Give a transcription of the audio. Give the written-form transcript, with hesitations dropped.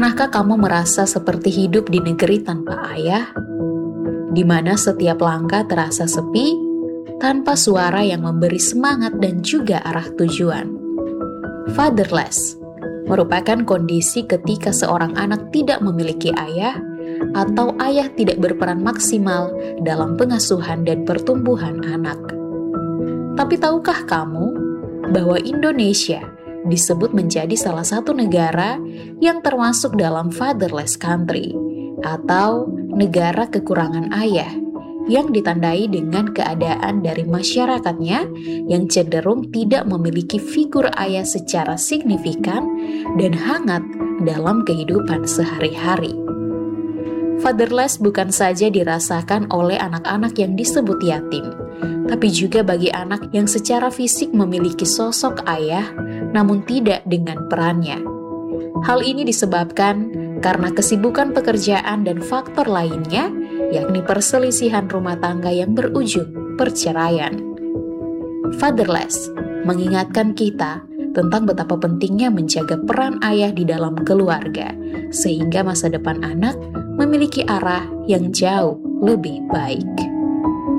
Pernahkah kamu merasa seperti hidup di negeri tanpa ayah, di mana setiap langkah terasa sepi, tanpa suara yang memberi semangat dan juga arah tujuan? Fatherless merupakan kondisi ketika seorang anak tidak memiliki ayah atau ayah tidak berperan maksimal dalam pengasuhan dan pertumbuhan anak. Tapi tahukah kamu bahwa Indonesia disebut menjadi salah satu negara yang termasuk dalam fatherless country atau negara kekurangan ayah, yang ditandai dengan keadaan dari masyarakatnya yang cenderung tidak memiliki figur ayah secara signifikan dan hangat dalam kehidupan sehari-hari. Fatherless bukan saja dirasakan oleh anak-anak yang disebut yatim, tapi juga bagi anak yang secara fisik memiliki sosok ayah namun tidak dengan perannya. Hal ini disebabkan karena kesibukan pekerjaan dan faktor lainnya, yakni perselisihan rumah tangga yang berujung perceraian. Fatherless mengingatkan kita tentang betapa pentingnya menjaga peran ayah di dalam keluarga, sehingga masa depan anak memiliki arah yang jauh lebih baik.